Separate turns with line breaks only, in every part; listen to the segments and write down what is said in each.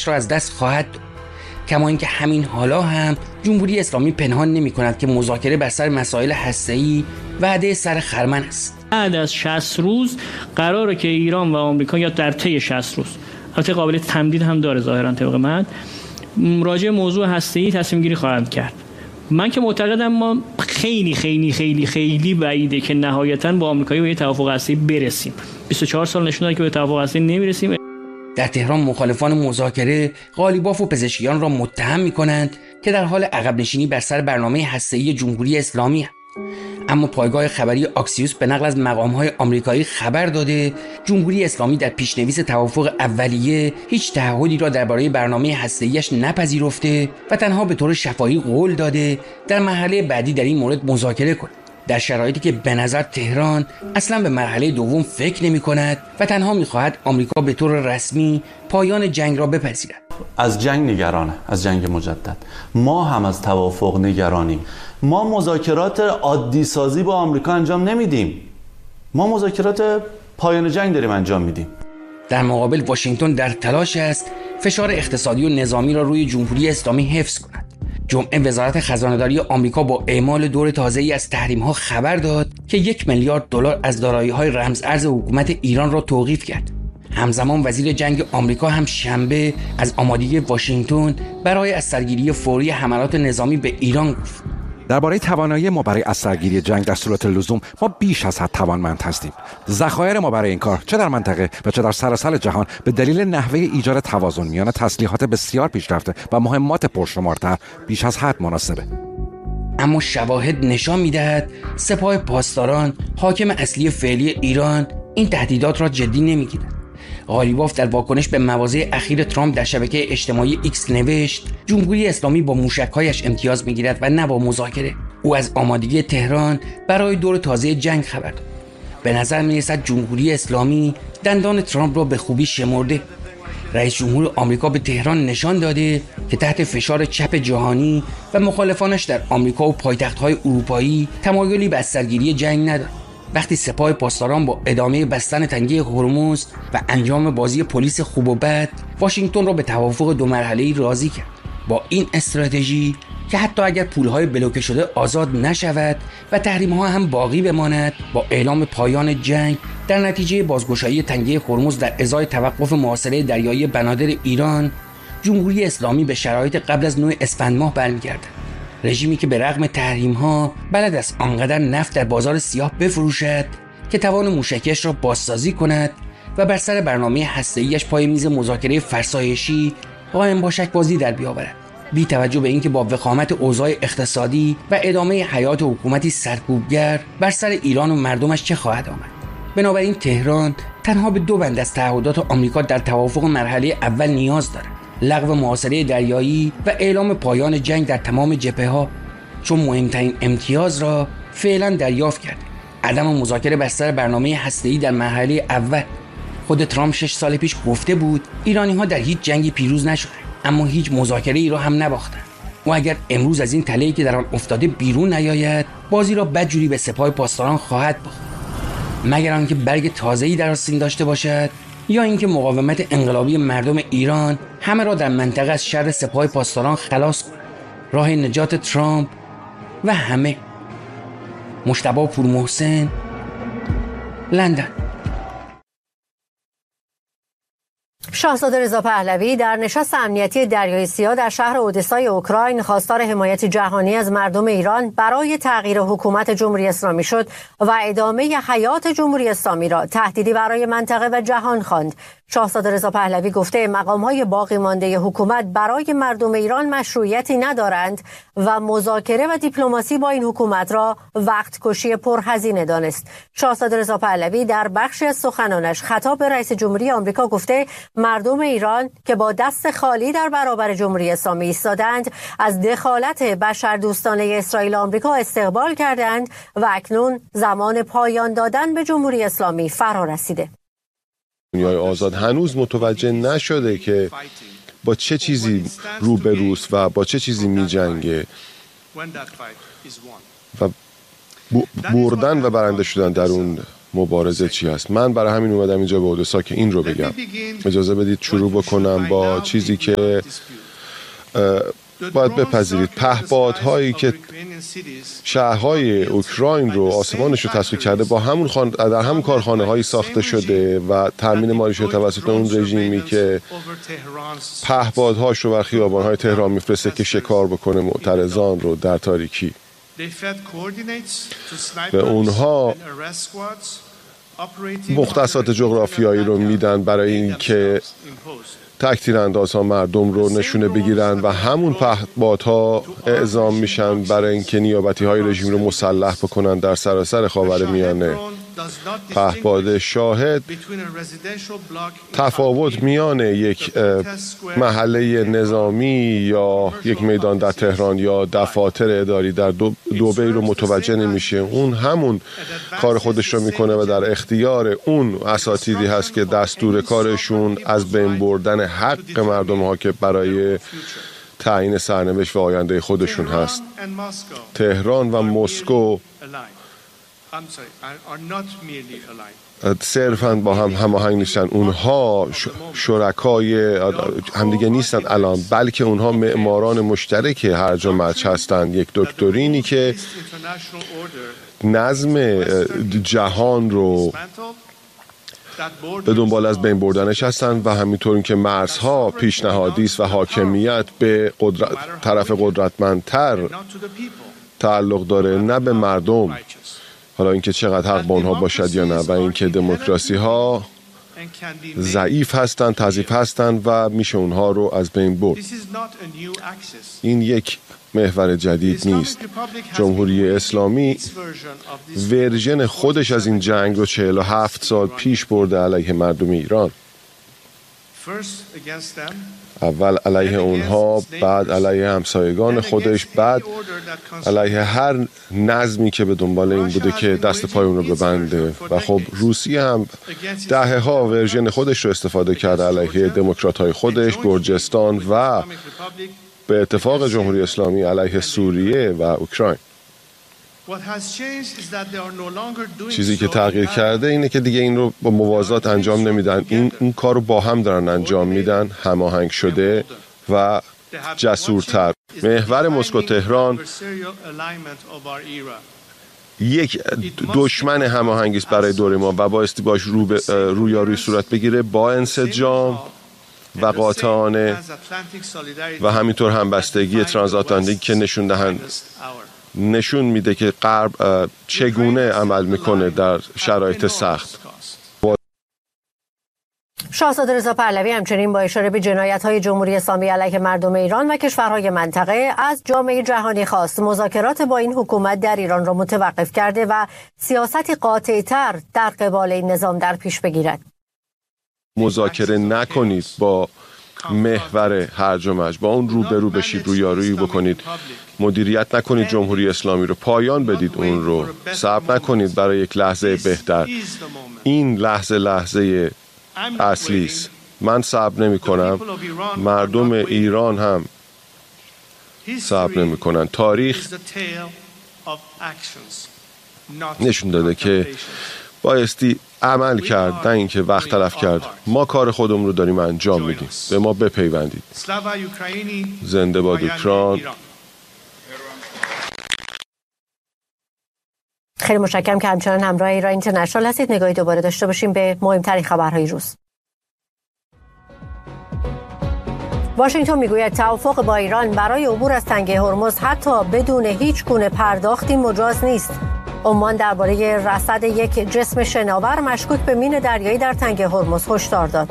حساسیتش را از دست خواهد داد. کما اینکه همین حالا هم جمهوری اسلامی پنهان نمی‌کند که مذاکره بر سر مسائل هسته‌ای وعده سر خرمن است.
بعد از 60 روز قراره که ایران و آمریکا یا در طی 60 روز، البته قابل تمدید هم داره ظاهرا طبق من، راجع موضوع هسته‌ای تصمیم گیری خواهند کرد. من که معتقدم ما خیلی خیلی خیلی خیلی بعیده که نهایتاً با آمریکایی به توافق هسته‌ای برسیم. 24 سال نشون داده که به توافق هسته‌ای نمیرسیم.
در تهران مخالفان مذاکره قالیباف و پزشکیان را متهم می‌کنند که در حال عقب نشینی بر سر برنامه هسته‌ای جمهوری اسلامی هستند. اما پایگاه خبری آکسیوس به نقل از مقام‌های آمریکایی خبر داده جمهوری اسلامی در پیشنویس توافق اولیه هیچ تعهدی را درباره برنامه هسته‌ایش نپذیرفته و تنها به طور شفاهی قول داده در مرحله بعدی در این مورد مذاکره کند، در شرایطی که به نظر تهران اصلا به مرحله دوم فکر نمی‌کند و تنها می‌خواهد آمریکا به طور رسمی پایان جنگ را بپذیرد.
از جنگ نگرانه، از جنگ مجدد. ما هم از توافق نگرانیم. ما مذاکرات عادی سازی با آمریکا انجام نمیدیم. ما مذاکرات پایان جنگ داریم انجام میدیم.
در مقابل واشنگتن در تلاش است فشار اقتصادی و نظامی را روی جمهوری اسلامی حفظ کند. جمعه وزارت خزانه‌داری آمریکا با اعمال دور تازه‌ای از تحریم‌ها خبر داد که 1 میلیارد دلار از دارایی‌های رمزارز حکومت ایران را توقیف کرد. همزمان وزیر جنگ آمریکا هم شنبه از آمادگی واشنگتن برای از سرگیری فوری حملات نظامی به ایران گفت.
درباره توانایی ما برای از سرگیری جنگ در صورت لزوم ما بیش از حد توانمند هستیم. ذخایر ما برای این کار چه در منطقه و چه در سراسر جهان به دلیل نحوه ایجاد توازن میان تسلیحات بسیار پیشرفته و مهمات پرشمارتر بیش از حد مناسبه.
اما شواهد نشان می‌دهد سپاه پاسداران حاکم اصلی فعلی ایران این تهدیدات را جدی نمی‌گیرد. قالیباف در واکنش به مواضع اخیر ترامپ در شبکه اجتماعی ایکس نوشت جمهوری اسلامی با موشک‌هایش امتیاز می‌گیرد و نه با مذاکره. او از آمادگی تهران برای دور تازه جنگ خبر داد. به نظر می‌رسد جمهوری اسلامی دندان ترامپ را به خوبی شمرده. رئیس جمهور آمریکا به تهران نشان داده که تحت فشار چپ جهانی و مخالفانش در آمریکا و پایتخت‌های اروپایی تمایلی به سرگیری جنگ ندارد. وقتی سپاه پاسداران با ادامه بستن تنگه هرمز و انجام بازی پلیس خوب و بد واشنگتن را به توافق 2 مرحله‌ای راضی کرد. با این استراتژی که حتی اگر پولهای بلوکه شده آزاد نشود و تحریم‌ها هم باقی بماند، با اعلام پایان جنگ در نتیجه بازگشایی تنگه هرمز در ازای توقف محاصره دریایی بنادر ایران، جمهوری اسلامی به شرایط قبل از 9 اسفند ماه برمیگردد. رژیمی که به رغم تحریم‌ها بلد است آنقدر نفت در بازار سیاه بفروشد که توان موشکیش را بازسازی کند و بر سر برنامه هسته‌ایش پای میز مذاکره فرسایشی قائم باشد بازی در بیاورد، بی توجه به اینکه با وخامت اوضاع اقتصادی و ادامه حیات حکومتی سرکوبگر بر سر ایران و مردمش چه خواهد آمد. بنابراین تهران تنها به 2 بند از تعهدات آمریکا در توافق مرحله اول نیاز دارد: لغو محاصره دریایی و اعلام پایان جنگ در تمام جبهه‌ها، چون مهمترین امتیاز را فعلا دریافت کرده: عدم مذاکره بر سر برنامه هسته‌ای در مرحله اول. خود ترامپ 6 سال پیش گفته بود ایرانی‌ها در هیچ جنگی پیروز نشدند، اما هیچ مذاکره ای را هم نباختند. و اگر امروز از این تله‌ای که در آن افتاده بیرون نیاید، بازی را بدجوری به سپاه پاسداران خواهد باخت، مگر آنکه برگ تازه‌ای در آستین داشته باشد یا اینکه مقاومت انقلابی مردم ایران همه را در منطقه از شر سپاه پاسداران خلاص کند. راه نجات ترامپ و همه. مجتبی پورمحسن، لندن.
شاهزاده رضا پهلوی در نشست امنیتی دریای سیاه در شهر اودسای اوکراین خواستار حمایت جهانی از مردم ایران برای تغییر حکومت جمهوری اسلامی شد و ادامه حیات جمهوری اسلامی را تهدیدی برای منطقه و جهان خواند. شاهزاده رضا پهلوی گفته مقام‌های باقی مانده حکومت برای مردم ایران مشروعیتی ندارند و مذاکره و دیپلماسی با این حکومت را وقت کشی پرهزینه دانست. شاهزاده رضا پهلوی در بخشی از سخنانش خطاب به رئیس جمهوری آمریکا گفته مردم ایران که با دست خالی در برابر جمهوری اسلامی ایستادند از دخالت بشردوستانه اسرائیل و آمریکا استقبال کردند و اکنون زمان پایان دادن به جمهوری اسلامی فرا رسیده.
دنیای آزاد هنوز متوجه نشده که با چه چیزی روبروست و با چه چیزی می جنگه و بردن و برنده شدن در اون مبارزه چی هست. من برای همین اومدم اینجا به اودسا که این رو بگم. اجازه بدید شروع بکنم با چیزی که باید بپذیرید. پهپادهایی که شهرهای اوکراین رو آسمانش رو تسخیر کرده در همون کارخانه هایی ساخته شده و تامین مالی شده توسط اون رژیمی که پهپادهاش رو بر خیابان‌های تهران میفرسته که شکار بکنه معترضان رو در تاریکی. به اونها مختصات جغرافیایی رو میدن برای اینکه تک تیراندازها مردم رو نشونه بگیرن و همون پهپادها اعزام میشن برای اینکه نیابتی‌های رژیم رو مسلح بکنن در سراسر خاورمیانه. پهپاد شاهد تفاوت میان یک محله نظامی یا یک میدان در تهران یا دفاتر اداری در دبی رو متوجه نمیشه. اون همون کار خودش رو میکنه و در اختیار اون اساتیدی هست که دستور کارشون از بین بردن حق مردم ها که برای تعیین سرنوشت و آینده خودشون هست. تهران و مسکو صرفاً با هم هماهنگ نیستن. اونها شرکای همدیگه نیستن الان، بلکه اونها معماران مشترک هرج و مرج هستند. یک دکترینی که نظم جهان رو به دنبال از بین بردنش هستن و همینطور که مرزها پیشنهادی است و حاکمیت به طرف قدرتمندتر تعلق داره، نه به مردم. حالا اینکه چقدر حق با اونها باشد یا نه، و اینکه دموکراسی ها ضعیف هستند، تضعیف هستند و میشه اونها رو از بین برد. این یک محور جدید نیست. جمهوری اسلامی ورژن خودش از این جنگ رو 47 سال پیش برده علیه مردم ایران. اول علیه اونها، بعد علیه همسایگان خودش، بعد علیه هر نظمی که به دنبال این بوده که دست پای اون رو ببنده. و خب روسیه هم دهه‌ها ورژن خودش رو استفاده کرده علیه دموکرات‌های خودش، گرجستان و به اتفاق جمهوری اسلامی علیه سوریه و اوکراین. چیزی که تغییر کرده اینه که دیگه این رو با موازات انجام نمیدن. این کار رو با هم دارن انجام میدن، هماهنگ شده و جسورتر. محور مسکو تهران یک دشمن هماهنگی است برای دور ما و بایستی باش رویارویی صورت بگیره با انسجام و قاطعانه و همینطور همبستگی ترانزاتلانتیک که نشون میده که غرب چگونه عمل میکنه در شرایط سخت.
شاهزاده رضا پهلوی همچنین با اشاره به جنایت‌های جمهوری اسلامی علیه مردم ایران و کشورهای منطقه از جامعه جهانی خواست مذاکرات با این حکومت در ایران را متوقف کرده و سیاستی قاطع‌تر در قبال این نظام در پیش بگیرد.
مذاکره نکنید با محور هرج و مرج، با اون روبرو بشید، رویارویی بکنید، مدیریت نکنید جمهوری اسلامی رو، پایان بدید اون رو، صبر نکنید برای یک لحظه بهتر. این لحظه اصلی است. من صبر نمی کنم، مردم ایران هم صبر نمی کنن. تاریخ نشون داده که بایستی عمل کرد، نه اینکه وقت تلف کرد. ما کار خودمون رو داریم انجام میدیم، به ما بپیوندید. زنده باد اوکراین.
خیلی متشکرم که همچنان همراه ایران اینترنشنال هستید. نگاهی دوباره داشته باشیم به مهمترین خبرهای روز. واشنگتن میگوید توافق با ایران برای عبور از تنگه هرمز حتی بدون هیچ گونه پرداختی مجاز نیست. عمان درباره رصد یک جسم شناور مشکوک به مین دریایی در تنگه هرمز هشدار داد.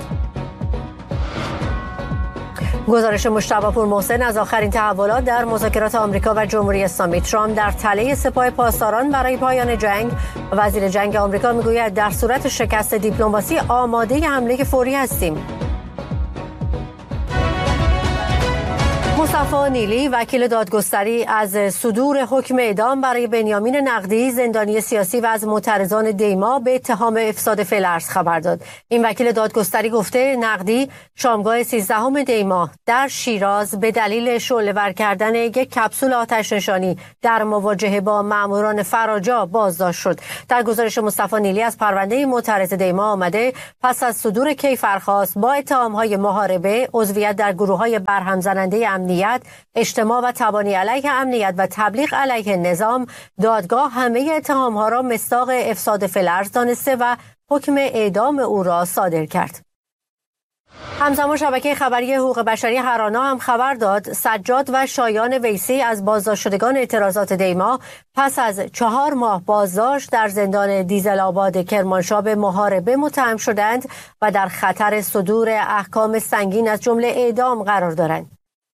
گزارش مجتبی پورمحسن از آخرین تحولات در مذاکرات آمریکا و جمهوری اسلامی. ترامپ در تله سپاه پاسداران برای پایان جنگ. وزیر جنگ آمریکا میگوید در صورت شکست دیپلماسی آماده حمله فوری هستیم. مصطفی نیلی وکیل دادگستری از صدور حکم اعدام برای بنیامین نقدی زندانی سیاسی و از معترضان دیما به اتهام افساد فی‌الارض خبر داد. این وکیل دادگستری گفته نقدی شامگاه 13 دی ماه در شیراز به دلیل شعله‌ور کردن یک کپسول آتش نشانی در مواجهه با ماموران فراجا بازداشت شد. در گزارش مصطفی نیلی از پرونده معترض دیما آمده پس از صدور کیفرخواست با اتهام‌های محاربه، عضویت در گروه‌های برهم زننده امنیت، اجتماع و تبانی علیه امنیت و تبلیغ علیه نظام، دادگاه همه اتهام‌ها را مصداق افساد فی‌الارض دانسته و حکم اعدام او را صادر کرد. همزمان شبکه خبری حقوق بشری هرانا هم خبر داد سجاد و شایان ویسی از بازداشت شدگان اعتراضات دیما پس از 4 ماه بازداشت در زندان دیزل آباد کرمانشاه به محاربه متهم شدند و در خطر صدور احکام سنگین از جمله اعدام قرار دارند.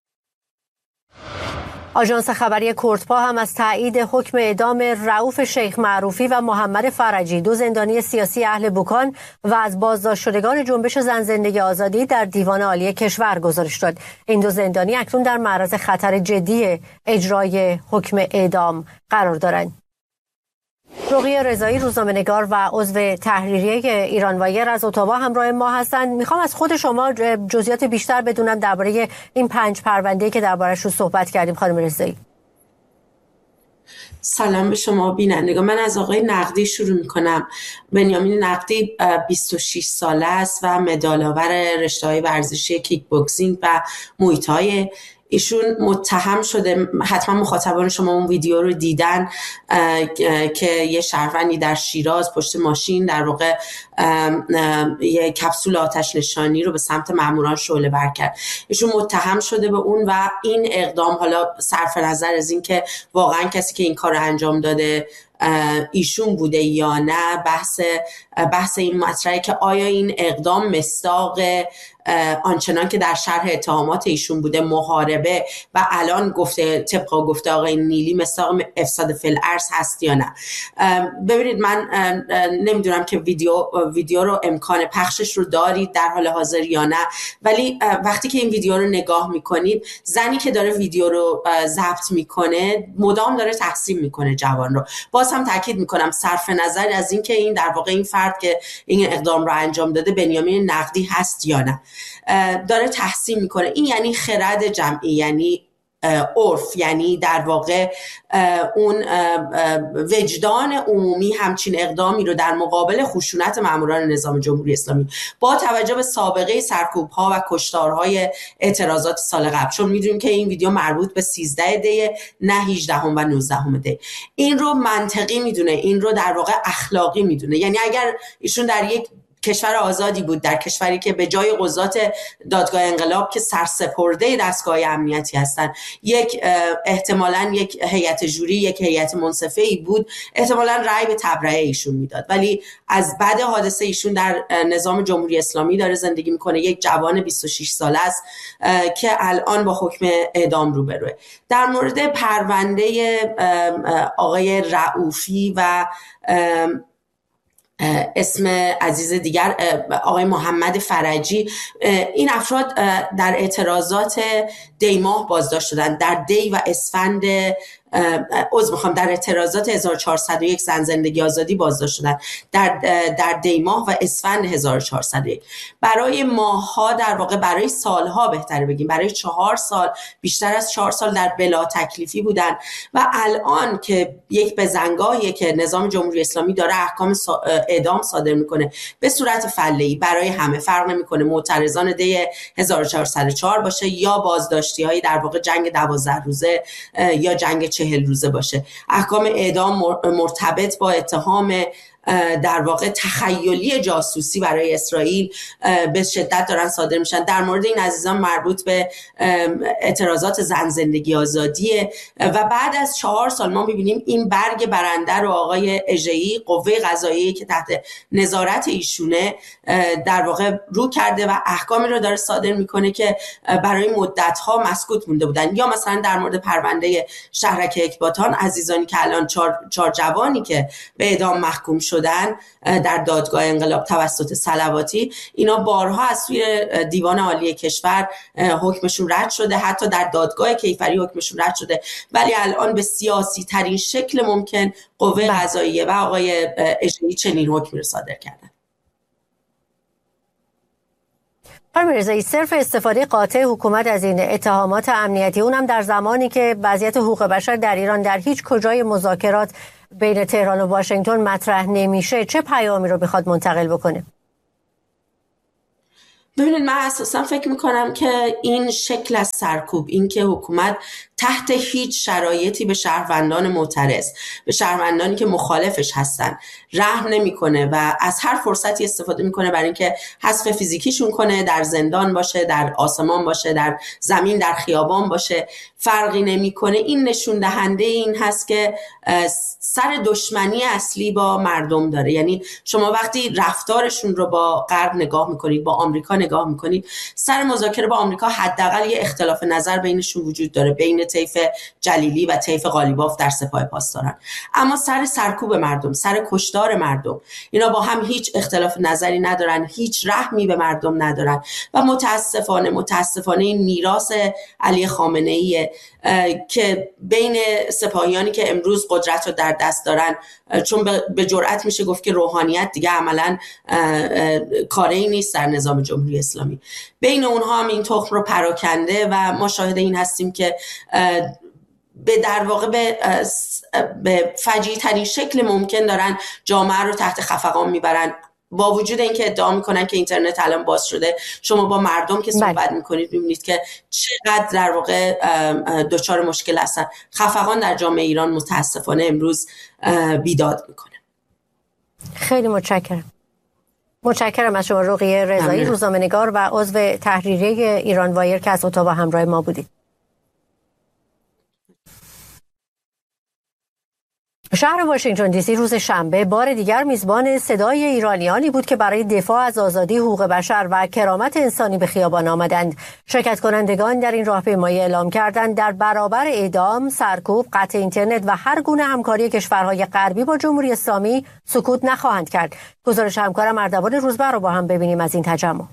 آژانس خبری کردپا هم از تایید حکم اعدام رؤوف شیخ معروفی و محمد فرجی، 2 زندانی سیاسی اهل بوکان و از بازداشت شدگان جنبش زن زندگی آزادی در دیوان عالی کشور گزارش داد. این 2 زندانی اکنون در معرض خطر جدی اجرای حکم اعدام قرار دارند. رقیه رضایی روزنامه‌نگار و عضو تحریریه ایران وایر از اتاوا همراه ما هستند. میخوام از خود شما جزئیات بیشتر بدونم درباره این 5 پرونده‌ای که درباره‌اش رو صحبت کردیم. خانم رضایی.
سلام به شما بینندگان. من از آقای نقدی شروع میکنم. بنیامین نقدی 26 ساله است و مدال‌آور رشته‌های ورزشی کیک بوکسینگ و موی تای. ایشون متهم شده، حتما مخاطبان شما اون ویدیو رو دیدن که یه شهروندی در شیراز پشت ماشین در واقع یه کپسول آتش نشانی رو به سمت ماموران شعله‌ور کرد. ایشون متهم شده به اون و این اقدام، حالا صرف نظر از این که واقعا کسی که این کار رو انجام داده ایشون بوده یا نه، بحث این مطرحه که آیا این اقدام مصداق آنچنان که در شرح اتهامات ایشون بوده محاربه و الان طبق گفته آقای نیلی مصداق افساد فی‌الارض هست یا نه. ببینید، من نمیدونم که ویدیو رو امکان پخشش رو دارید در حال حاضر یا نه، ولی وقتی که این ویدیو رو نگاه میکنید، زنی که داره ویدیو رو ضبط میکنه مدام داره تحسین میکنه جوان رو. باز هم تاکید میکنم صرف نظر از این که این در واقع این فرد که این اقدام رو انجام داده بنیامین نقدی هست یا نه، داره تحسین میکنه. این یعنی خرد جمعی، یعنی عرف، یعنی در واقع اون وجدان عمومی همچین اقدامی رو در مقابل خشونت ماموران نظام جمهوری اسلامی با توجه به سابقه سرکوب‌ها و کشتارهای اعتراضات سال قبل، چون میدونیم که این ویدیو مربوط به 13 دی نه 18 و 19 دی، این رو منطقی میدونه، این رو در واقع اخلاقی میدونه. یعنی اگر ایشون در یک کشور آزادی بود، در کشوری که به جای قضات دادگاه انقلاب که سرسپرده دستگاه امنیتی هستن احتمالاً یک هیئت جوری، یک هیئت منصفه‌ای بود، احتمالاً رأی به تبرئه ایشون میداد. ولی از بعد حادثه ایشون در نظام جمهوری اسلامی داره زندگی میکنه، یک جوان 26 ساله است که الان با حکم اعدام روبروه. در مورد پرونده آقای رؤوفی و اسم عزیز دیگر آقای محمد فرجی، این افراد در اعتراضات دی ماه بازداشت شدند. در دی و اسفند در اعتراضات 1401 زن زندگی آزادی بازداشت شدن، در دی ماه و اسفند 1401. برای ماه‌ها، در واقع برای سالها بهتره بگیم، برای 4 سال، بیشتر از 4 سال در بلا تکلیفی بودن و الان که یک بزنگاهیه که نظام جمهوری اسلامی داره احکام اعدام صادر میکنه به صورت فله‌ای برای همه، فرق نمیکنه معترضان دی 1404 باشه یا بازداشتی‌های در واقع جنگ 12 روزه یا جنگ 40 روزه باشه. احکام اعدام مرتبط با اتهام در واقع تخیلی جاسوسی برای اسرائیل به شدت دارن صادر میشن. در مورد این عزیزان مربوط به اعتراضات زن زندگی آزادیه و بعد از 4 سال ما میبینیم این برگ برنده رو آقای اژه‌ای، قوه قضاییه که تحت نظارت ایشونه، در واقع رو کرده و احکامی رو داره صادر میکنه که برای مدت‌ها مسکوت مونده بودن. یا مثلا در مورد پرونده شهرک اکباتان، عزیزانی که الان 4 جوانی که به اعدام محکوم شدن در دادگاه انقلاب توسط صلواتی، اینا بارها از سوی دیوان عالی کشور حکمشون رد شده، حتی در دادگاه کیفری حکمشون رد شده، ولی الان به سیاسی ترین شکل ممکن قوه قضاییه و آقای اژه‌ای چنین حکمی رو صادر کردن.
خانم رضایی، صرف استفاده قاطع حکومت از این اتهامات امنیتی، اونم در زمانی که وضعیت حقوق بشر در ایران در هیچ کجای مذاکرات بین تهران و واشنگتن مطرح نمیشه، چه پیامی رو بخواد منتقل بکنه؟
ببینید، من اساسا فکر میکنم که این شکل از سرکوب، این که حکومت تحت هیچ شرایطی به شهروندان معترض، به شهروندانی که مخالفش هستن رحم نمیکنه و از هر فرصتی استفاده میکنه برای اینکه حذف فیزیکیشون کنه، در زندان باشه، در آسمان باشه، در زمین، در خیابان باشه، فرقی نمیکنه. این نشون دهنده این هست که سر دشمنی اصلی با مردم داره. یعنی شما وقتی رفتارشون رو با غرب نگاه میکنید، با آمریکا نگاه میکنید، سر مذاکره با آمریکا حداقل یه اختلاف نظر بینشون وجود داره، بین طیف جلیلی و طیف قالیباف در سپاه پاسداران، اما سر سرکوب مردم، سر کشتار مردم، اینا با هم هیچ اختلاف نظری ندارن، هیچ رحمی به مردم ندارن و متاسفانه این میراث علی خامنه‌ای که بین سپاهیانی که امروز قدرت رو در دست دارن، چون به جرئت میشه گفت که روحانیت دیگه عملاً کاری نیست در نظام جمهوری اسلامی، بین اونها هم این تخم رو پراکنده و ما شاهد این هستیم که در واقع به فجیع ترین شکل ممکن دارن جامعه رو تحت خفقان میبرن. با وجود اینکه ادعا میکنن که اینترنت الان باز شده، شما با مردم که صحبت میکنید میبینید که چقدر در واقع دچار مشکل هستن. خفقان در جامعه ایران متاسفانه امروز بیداد میکنه.
خیلی متشکرم از شما رقیه رضایی، روزنامه‌نگار و عضو تحریریه ایران وایر که از اتاوا همراه ما بودید. شهر واشنگتن دی سی روز شنبه بار دیگر میزبان صدای ایرانیانی بود که برای دفاع از آزادی، حقوق بشر و کرامت انسانی به خیابان آمدند. شرکت کنندگان در این راهپیمایی اعلام کردند در برابر اعدام، سرکوب، قطع اینترنت و هر گونه همکاری کشورهای غربی با جمهوری اسلامی سکوت نخواهند کرد. گزارش همکارم اردوان روزبه رو با هم ببینیم از این تجمع.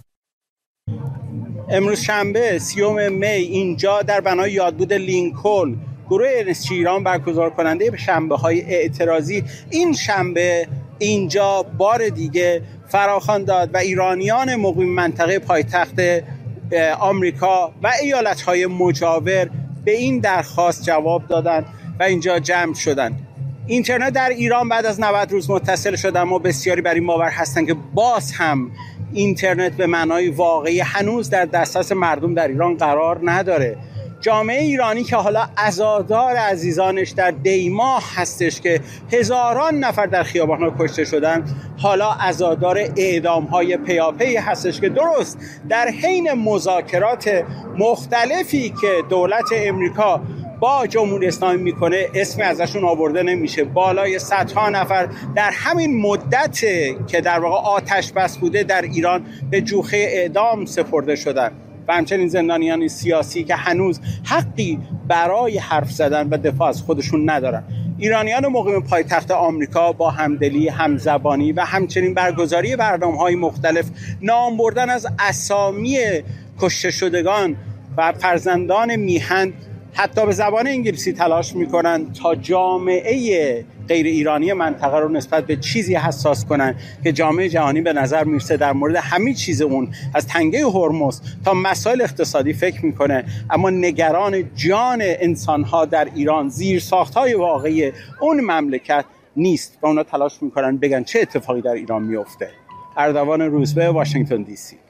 امروز شنبه 30 می اینجا در بنای یادبود لینکلن گروه NSG ایران برگزار کننده شنبه‌های اعتراضی این شنبه اینجا بار دیگه فراخوان داد و ایرانیان مقیم منطقه پایتخت آمریکا و ایالت‌های مجاور به این درخواست جواب دادند و اینجا جمع شدند. اینترنت در ایران بعد از 90 روز متصل شد، اما بسیاری بر این باور هستند که باز هم اینترنت به معنای واقعی هنوز در دسترس مردم در ایران قرار نداره. جامعه ایرانی که حالا عزادار عزیزانش در دیماه هستش که هزاران نفر در خیابان‌ها کشته شدند، حالا عزادار اعدام‌های پیاپی هستش که درست در حین مذاکرات مختلفی که دولت امریکا با جمهوری اسلامی میکنه اسمی ازشون آورده نمیشه. بالای صدها نفر در همین مدت که در واقع آتش بس بوده در ایران به جوخه اعدام سپرده شدن و همچنین زندانیان سیاسی که هنوز حقی برای حرف زدن و دفاع از خودشون ندارن. ایرانیان مقیم پایتخت آمریکا با همدلی، همزبانی و همچنین برگزاری برنامه‌های مختلف، نام بردن از اسامی کشته شدگان و فرزندان میهن حتی به زبان انگلیسی تلاش میکنن تا جامعه غیر ایرانی منطقه رو نسبت به چیزی حساس کنن که جامعه جهانی به نظر میرسه در مورد همه چیز اون، از تنگه هرمز تا مسائل اقتصادی فکر میکنه، اما نگران جان انسانها در ایران، زیرساختهای واقعی اون مملکت نیست و اونا تلاش میکنن بگن چه اتفاقی در ایران میفته. اردوان روزبه، واشنگتن دی سی.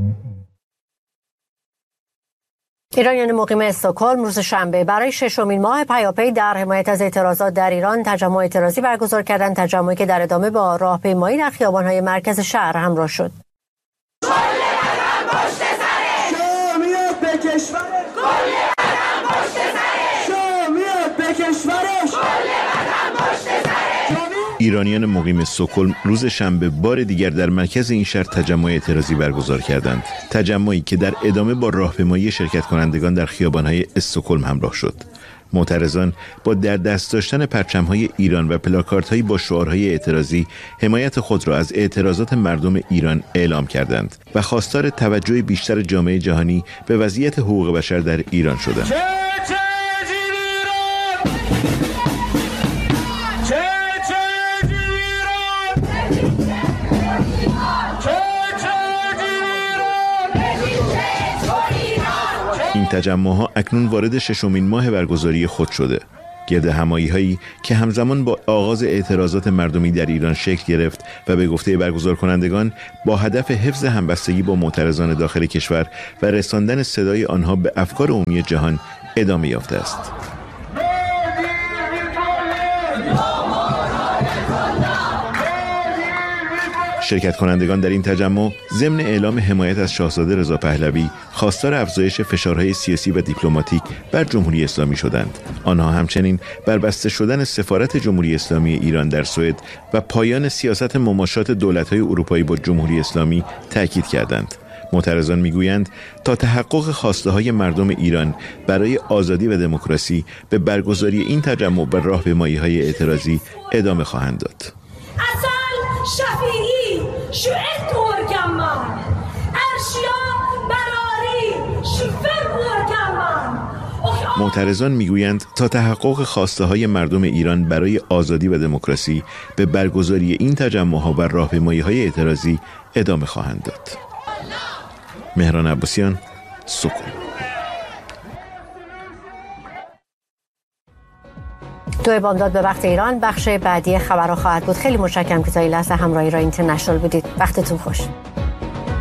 ایرانیان مقیم استکهلم روز شنبه برای ششمین ماه پیاپی در حمایت از اعتراضات در ایران تجمع اعتراضی برگزار کردند، تجمعی که در ادامه با راهپیمایی در خیابان‌های مرکز شهر همراه شد.
ایرانیان مقیم استکهلم روز شنبه بار دیگر در مرکز این شهر تجمع اعتراضی برگزار کردند. تجمعی که در ادامه با راهپیمایی شرکت کنندگان در خیابان‌های استکهلم همراه شد. معترضان با در دست داشتن پرچم‌های ایران و پلاکاردهایی با شعارهای اعتراضی حمایت خود را از اعتراضات مردم ایران اعلام کردند و خواستار توجه بیشتر جامعه جهانی به وضعیت حقوق بشر در ایران شدند. این تجمع‌ها اکنون وارد ششمین ماه برگزاری خود شده. گرد همایی‌هایی که همزمان با آغاز اعتراضات مردمی در ایران شکل گرفت و به گفته برگزار کنندگان با هدف حفظ همبستگی با معترضان داخل کشور و رساندن صدای آنها به افکار عمومی جهان ادامه یافته است. شرکت کنندگان در این تجمع ضمن اعلام حمایت از شاهزاده رضا پهلوی خواستار افزایش فشارهای سیاسی و دیپلماتیک بر جمهوری اسلامی شدند. آنها همچنین بر بسته شدن سفارت جمهوری اسلامی ایران در سوئد و پایان سیاست مماشات دولت‌های اروپایی با جمهوری اسلامی تاکید کردند. معترضان میگویند تا تحقق خواسته‌های مردم ایران برای آزادی و دموکراسی به برگزاری این تجمع و راهپیمایی‌های اعتراضی ادامه خواهند داد.
شفیعی شعت ورگمان ارشیا براری شفر ورگمان.
معترضان میگویند تا تحقق خواسته‌های مردم ایران برای آزادی و دموکراسی به برگزاری این تجمع‌ها و راهپیمایی‌های اعتراضی ادامه خواهند داد. مهران عباسیان، سکون.
دو بامداد به وقت ایران بخش بعدی خبرها خواهد بود. خیلی متشکرم که تا این لحظه همراهی را اینترنشنال بودید. وقتتون خوش.